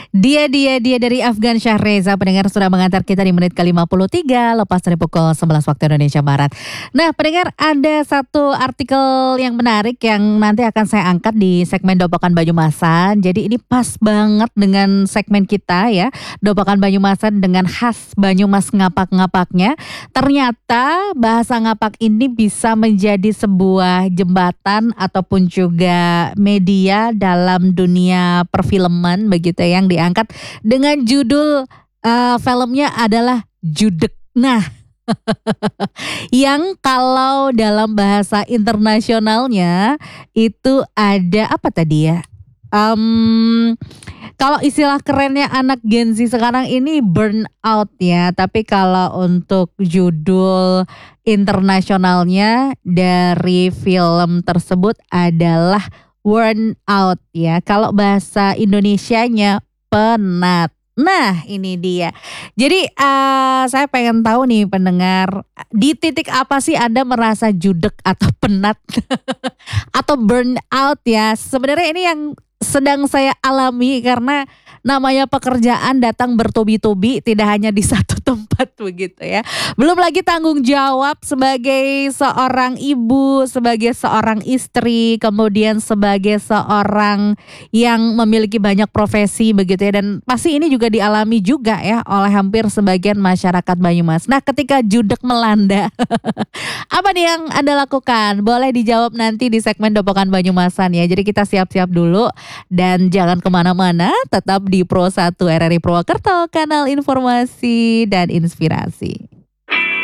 Dia dari Afgan Syahreza, pendengar sudah mengantar kita di menit ke-53 lepas dari pukul 11 waktu Indonesia Barat. Nah, pendengar, ada satu artikel yang menarik yang nanti akan saya angkat di segmen Dopakan Banyumasan. Jadi ini pas banget dengan segmen kita ya, Dopakan Banyumasan dengan khas Banyumas ngapak-ngapaknya. Ternyata bahasa ngapak ini bisa menjadi sebuah jembatan ataupun juga media dalam dunia perfilman begitu yang diangkat dengan judul filmnya adalah Judek. Nah, yang kalau dalam bahasa internasionalnya itu ada apa tadi ya? Kalau istilah kerennya anak Gen Z sekarang ini burnout ya, tapi kalau untuk judul internasionalnya dari film tersebut adalah worn out ya. Kalau bahasa Indonesianya penat. Nah, ini dia. Jadi saya pengen tahu nih pendengar, di titik apa sih Anda merasa judek atau penat atau burnout ya? Sebenarnya ini yang sedang saya alami karena namanya pekerjaan datang bertubi-tubi, tidak hanya di satu tempat begitu ya. Belum lagi tanggung jawab sebagai seorang ibu, sebagai seorang istri, kemudian sebagai seorang yang memiliki banyak profesi begitu ya. Dan pasti ini juga dialami juga ya oleh hampir sebagian masyarakat Banyumas. Nah, ketika judek melanda, apa nih yang Anda lakukan? Boleh dijawab nanti di segmen Dopakan Banyumasan ya. Jadi kita siap-siap dulu dan jangan kemana-mana, tetap di Pro 1 RRI Purwokerto, kanal informasi dan inspirasi.